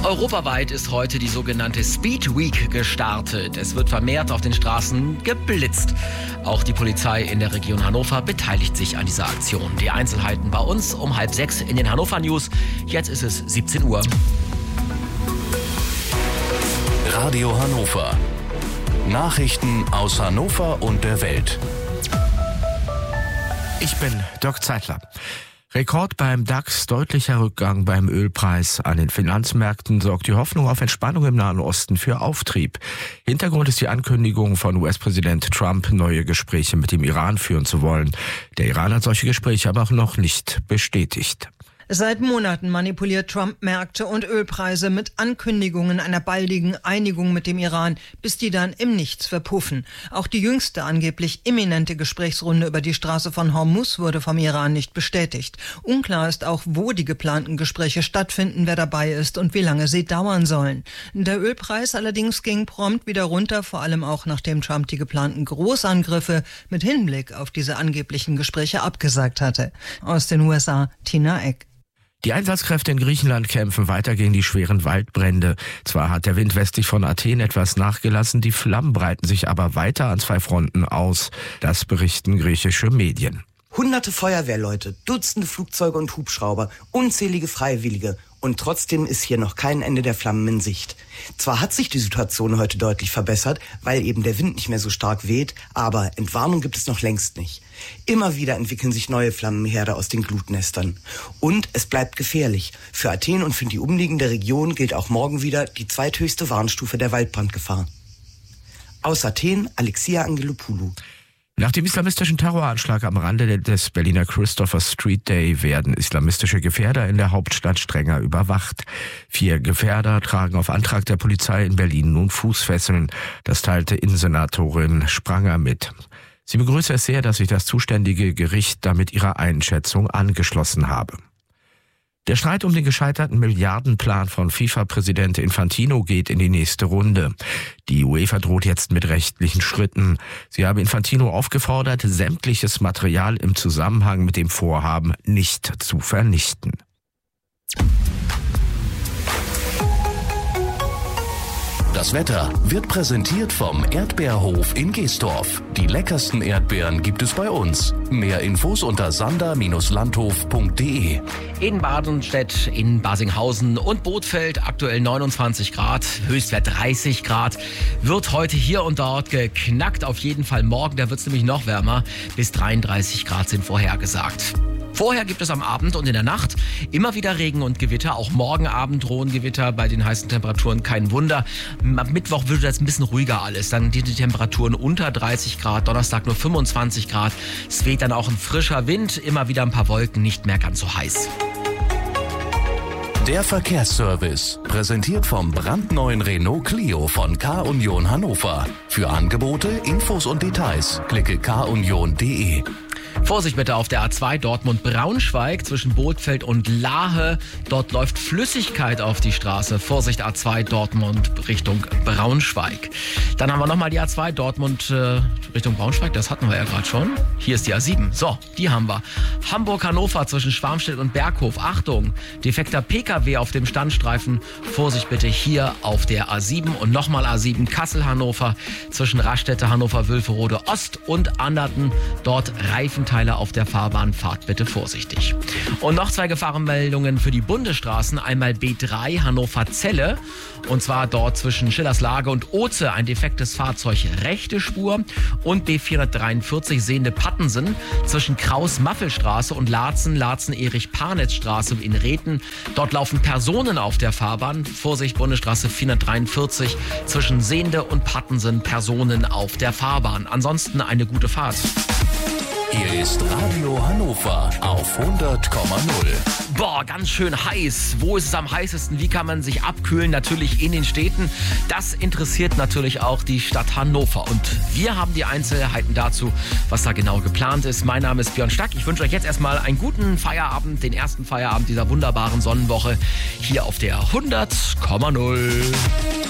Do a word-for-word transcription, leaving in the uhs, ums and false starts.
Europaweit ist heute die sogenannte Speed Week gestartet. Es wird vermehrt auf den Straßen geblitzt. Auch die Polizei in der Region Hannover beteiligt sich an dieser Aktion. Die Einzelheiten bei uns um halb sechs in den Hannover News. Jetzt ist es siebzehn Uhr. Radio Hannover. Nachrichten aus Hannover und der Welt. Ich bin Dirk Zeitler. Rekord beim DAX, deutlicher Rückgang beim Ölpreis. An den Finanzmärkten sorgt die Hoffnung auf Entspannung im Nahen Osten für Auftrieb. Hintergrund ist die Ankündigung von U S-Präsident Trump, neue Gespräche mit dem Iran führen zu wollen. Der Iran hat solche Gespräche aber auch noch nicht bestätigt. Seit Monaten manipuliert Trump Märkte und Ölpreise mit Ankündigungen einer baldigen Einigung mit dem Iran, bis die dann im Nichts verpuffen. Auch die jüngste angeblich imminente Gesprächsrunde über die Straße von Hormuz wurde vom Iran nicht bestätigt. Unklar ist auch, wo die geplanten Gespräche stattfinden, wer dabei ist und wie lange sie dauern sollen. Der Ölpreis allerdings ging prompt wieder runter, vor allem auch nachdem Trump die geplanten Großangriffe mit Hinblick auf diese angeblichen Gespräche abgesagt hatte. Aus den U S A, Tina Eck. Die Einsatzkräfte in Griechenland kämpfen weiter gegen die schweren Waldbrände. Zwar hat der Wind westlich von Athen etwas nachgelassen, die Flammen breiten sich aber weiter an zwei Fronten aus. Das berichten griechische Medien. Hunderte Feuerwehrleute, Dutzende Flugzeuge und Hubschrauber, unzählige Freiwillige. Und trotzdem ist hier noch kein Ende der Flammen in Sicht. Zwar hat sich die Situation heute deutlich verbessert, weil eben der Wind nicht mehr so stark weht, aber Entwarnung gibt es noch längst nicht. Immer wieder entwickeln sich neue Flammenherde aus den Glutnestern. Und es bleibt gefährlich. Für Athen und für die umliegende Region gilt auch morgen wieder die zweithöchste Warnstufe der Waldbrandgefahr. Aus Athen, Alexia Angelopoulou. Nach dem islamistischen Terroranschlag am Rande des Berliner Christopher Street Day werden islamistische Gefährder in der Hauptstadt strenger überwacht. Vier Gefährder tragen auf Antrag der Polizei in Berlin nun Fußfesseln. Das teilte Innensenatorin Spranger mit. Sie begrüße es sehr, dass sich das zuständige Gericht damit ihrer Einschätzung angeschlossen habe. Der Streit um den gescheiterten Milliardenplan von FIFA-Präsident Infantino geht in die nächste Runde. Die UEFA droht jetzt mit rechtlichen Schritten. Sie habe Infantino aufgefordert, sämtliches Material im Zusammenhang mit dem Vorhaben nicht zu vernichten. Das Wetter wird präsentiert vom Erdbeerhof in Geesdorf. Die leckersten Erdbeeren gibt es bei uns. Mehr Infos unter sander Bindestrich landhof Punkt de. In Badenstedt, in Basinghausen und Bothfeld aktuell neunundzwanzig Grad, Höchstwert dreißig Grad. Wird heute hier und dort geknackt, auf jeden Fall morgen, da wird es nämlich noch wärmer. Bis dreiunddreißig Grad sind vorhergesagt. Vorher gibt es am Abend und in der Nacht immer wieder Regen und Gewitter. Auch morgen Abend drohen Gewitter bei den heißen Temperaturen. Kein Wunder. Am Mittwoch wird das ein bisschen ruhiger alles. Dann die Temperaturen unter dreißig Grad. Donnerstag nur fünfundzwanzig Grad. Es weht dann auch ein frischer Wind. Immer wieder ein paar Wolken. Nicht mehr ganz so heiß. Der Verkehrsservice, präsentiert vom brandneuen Renault Clio von K-Union Hannover. Für Angebote, Infos und Details klicke k union punkt de. Vorsicht bitte auf der A zwei Dortmund-Braunschweig zwischen Bothfeld und Lahe. Dort läuft Flüssigkeit auf die Straße. Vorsicht A zwei Dortmund Richtung Braunschweig. Dann haben wir nochmal die A zwei Dortmund äh, Richtung Braunschweig. Das hatten wir ja gerade schon. Hier ist die A sieben. So, die haben wir. Hamburg-Hannover zwischen Schwarmstedt und Berghof. Achtung, defekter P K W auf dem Standstreifen. Vorsicht bitte hier auf der A sieben. Und nochmal A sieben Kassel-Hannover zwischen Raststätte, Hannover-Wülferode Ost und Anderten. Dort Reifenteile auf der Fahrbahn, fahrt bitte vorsichtig. Und noch zwei Gefahrenmeldungen für die Bundesstraßen. Einmal B drei Hannover-Zelle und zwar dort zwischen Schillerslage und Oze ein defektes Fahrzeug, rechte Spur. Und B vierhundertdreiundvierzig Sehnde-Pattensen zwischen Kraus-Maffelstraße und Laatzen, Laatzen-Erich-Parnitz-Straße in Rethen. Dort laufen Personen auf der Fahrbahn. Vorsicht, Bundesstraße vierhundertdreiundvierzig zwischen Sehnde und Pattensen, Personen auf der Fahrbahn. Ansonsten eine gute Fahrt. Hier ist Radio Hannover auf hundert Komma null. Boah, ganz schön heiß. Wo ist es am heißesten? Wie kann man sich abkühlen? Natürlich in den Städten. Das interessiert natürlich auch die Stadt Hannover. Und wir haben die Einzelheiten dazu, was da genau geplant ist. Mein Name ist Björn Stack. Ich wünsche euch jetzt erstmal einen guten Feierabend, den ersten Feierabend dieser wunderbaren Sonnenwoche hier auf der hundert Komma null.